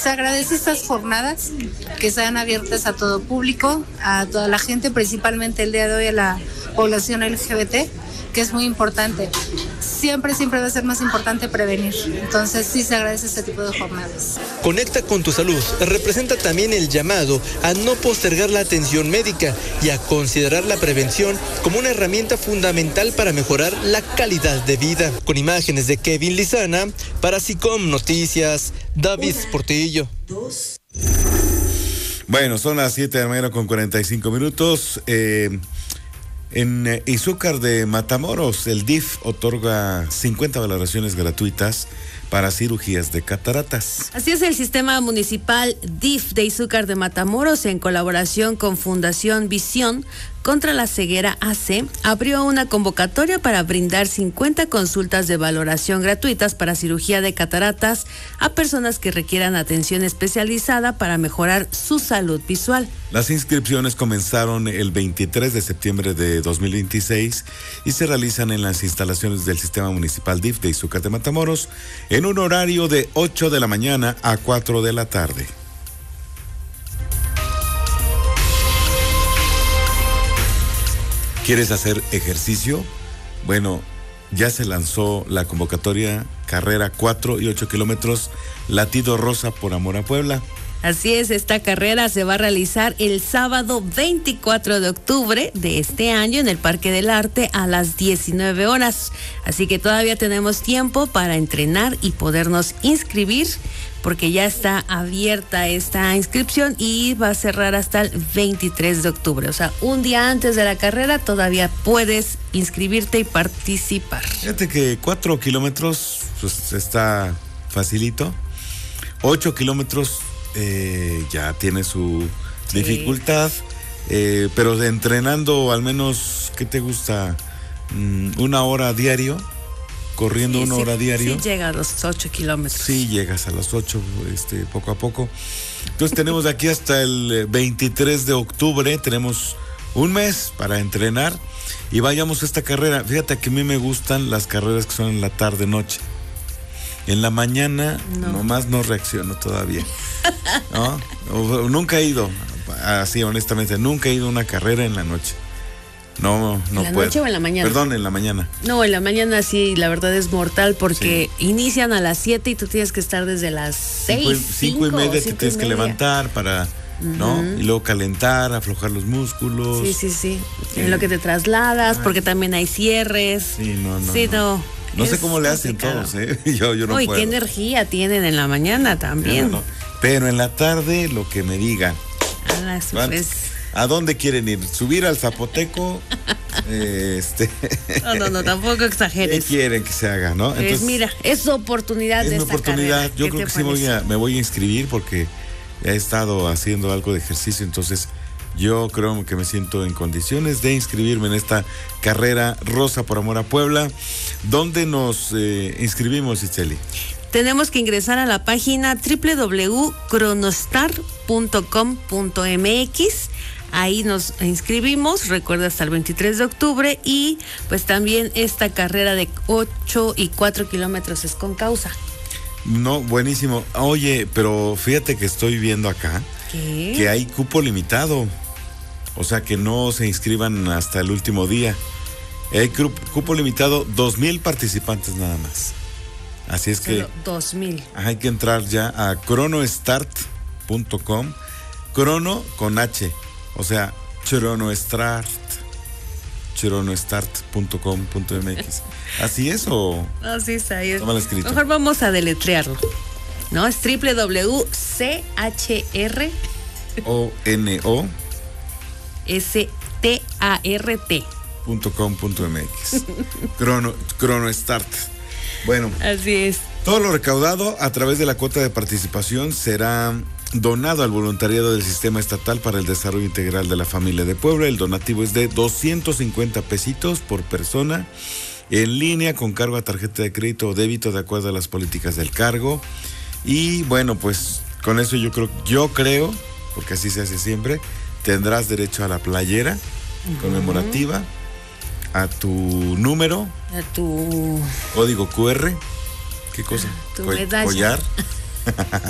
Se agradece estas jornadas que sean abiertas a todo público, a toda la gente, principalmente el día de hoy a la población LGBT, que es muy importante. Siempre va a ser más importante prevenir. Entonces sí se agradece este tipo de jornadas. Conecta con tu salud representa también el llamado a no postergar la atención médica y a considerar la prevención como una herramienta fundamental para mejorar la calidad de vida. Con imágenes de Kevin Lizana, para SICOM Noticias, David Portillo. Bueno, son las 7 de la mañana con 45 minutos. En Izúcar de Matamoros, el DIF otorga 50 valoraciones gratuitas para cirugías de cataratas. Así es, el Sistema Municipal DIF de Izúcar de Matamoros, en colaboración con Fundación Visión contra la Ceguera AC, abrió una convocatoria para brindar 50 consultas de valoración gratuitas para cirugía de cataratas a personas que requieran atención especializada para mejorar su salud visual. Las inscripciones comenzaron el 23 de septiembre de 2026 y se realizan en las instalaciones del Sistema Municipal DIF de Izúcar de Matamoros en un horario de 8 de la mañana a 4 de la tarde. ¿Quieres hacer ejercicio? Bueno, ya se lanzó la convocatoria Carrera 4 y 8 kilómetros Latido Rosa por Amor a Puebla. Así es, esta carrera se va a realizar el sábado 24 de octubre de este año en el Parque del Arte a las 19 horas. Así que todavía tenemos tiempo para entrenar y podernos inscribir, porque ya está abierta esta inscripción y va a cerrar hasta el 23 de octubre. O sea, un día antes de la carrera todavía puedes inscribirte y participar. Fíjate que 4 kilómetros pues está facilito. 8 kilómetros ya tiene su dificultad, pero entrenando al menos, ¿qué te gusta? 1 hora diario, corriendo 1 hora diario. Sí llega a los 8 kilómetros. Sí, llegas a los 8, poco a poco. Entonces tenemos aquí hasta el 23 de octubre, tenemos un mes para entrenar y vayamos a esta carrera. Fíjate que a mí me gustan las carreras que son en la tarde-noche. En la mañana nomás no reacciono todavía. ¿No? Nunca he ido, así honestamente, nunca he ido a una carrera en la noche. No ¿En la puedo. noche o en la mañana? Perdón, en la mañana. No, en la mañana sí, la verdad es mortal porque inician a las 7 y tú tienes que estar desde las 6. 5 y media te tienes que levantar para, ¿no? Y luego calentar, aflojar los músculos. Sí. En lo que te trasladas, porque también hay cierres. No sé cómo le hacen todos, Yo no puedo. Qué energía tienen en la mañana también. Pero en la tarde, lo que me digan. ¿A dónde quieren ir? ¿Subir al Zapoteco? No, tampoco exageres. ¿Qué quieren que se haga, no? Entonces, mira, es oportunidad de esta carrera. Yo creo que sí me voy a inscribir porque he estado haciendo algo de ejercicio, entonces yo creo que me siento en condiciones de inscribirme en esta carrera Rosa por Amor a Puebla. ¿Dónde nos inscribimos, Iseli? Tenemos que ingresar a la página www.cronostar.com.mx. Ahí nos inscribimos, recuerda, hasta el 23 de octubre. Y pues también esta carrera de 8 y 4 kilómetros es con causa. No, buenísimo. Oye, pero fíjate que estoy viendo acá que hay cupo limitado. O sea, que no se inscriban hasta el último día. Hay cupo limitado, 2,000 participantes nada más. Así es que 2,000. Hay que entrar ya a cronostart.com. Crono con H. O sea, cronostart.com.mx. ¿Así es o? Así está ahí. Está mal escrito. Mejor vamos a deletrearlo. ¿No? Es www.chrostart.com.mx. Cronostart. Bueno, así es. Todo lo recaudado a través de la cuota de participación será donado al voluntariado del Sistema Estatal para el Desarrollo Integral de la Familia de Puebla. El donativo es de 250 pesitos por persona, en línea, con cargo a tarjeta de crédito o débito de acuerdo a las políticas del cargo. Y bueno, pues con eso yo creo, porque así se hace siempre, tendrás derecho a la playera conmemorativa, a tu número, a tu código QR, ¿qué cosa? Tu medalla. Collar.